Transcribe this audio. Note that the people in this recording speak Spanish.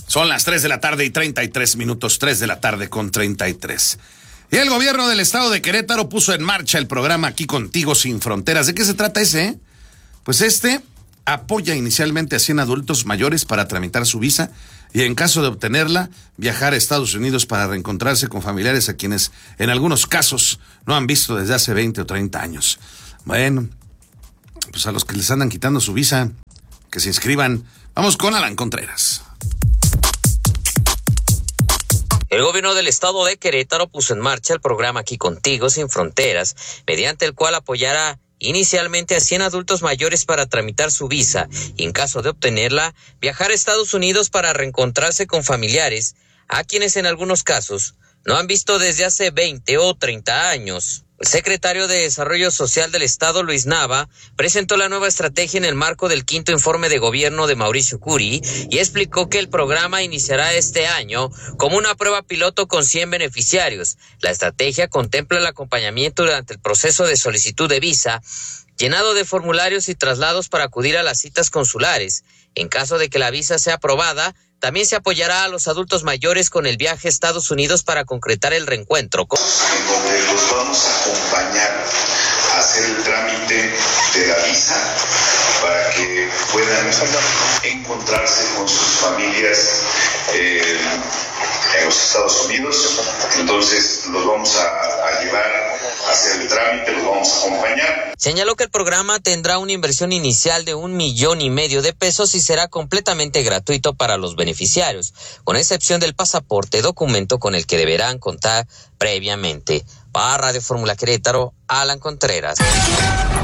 Son las 3 de la tarde y 33 minutos, 3 de la tarde con 33. Y el gobierno del estado de Querétaro puso en marcha el programa Aquí Contigo Sin Fronteras. ¿De qué se trata ese? Pues apoya inicialmente a 100 adultos mayores para tramitar su visa y en caso de obtenerla, viajar a Estados Unidos para reencontrarse con familiares a quienes en algunos casos no han visto desde hace 20 o 30 años. Bueno, pues a los que les andan quitando su visa, que se inscriban. Vamos con Alan Contreras. El gobierno del estado de Querétaro puso en marcha el programa Aquí Contigo Sin Fronteras, mediante el cual apoyará inicialmente a 100 adultos mayores para tramitar su visa y en caso de obtenerla, viajar a Estados Unidos para reencontrarse con familiares, a quienes en algunos casos no han visto desde hace 20 o 30 años. El secretario de Desarrollo Social del Estado, Luis Nava, presentó la nueva estrategia en el marco del 5º informe de gobierno de Mauricio Curi y explicó que el programa iniciará este año como una prueba piloto con 100 beneficiarios. La estrategia contempla el acompañamiento durante el proceso de solicitud de visa, llenado de formularios y traslados para acudir a las citas consulares. En caso de que la visa sea aprobada, también se apoyará a los adultos mayores con el viaje a Estados Unidos para concretar el reencuentro. En donde los vamos a acompañar a hacer el trámite de la visa para que puedan encontrarse con sus familias en los Estados Unidos. Entonces los vamos a llevar a hacer el trámite, los vamos a acompañar. Señaló que el programa tendrá una inversión inicial de $1.5 millones de pesos y será completamente gratuito para los beneficiarios, con excepción del pasaporte, documento con el que deberán contar previamente. Para Radio Fórmula Querétaro, Alan Contreras.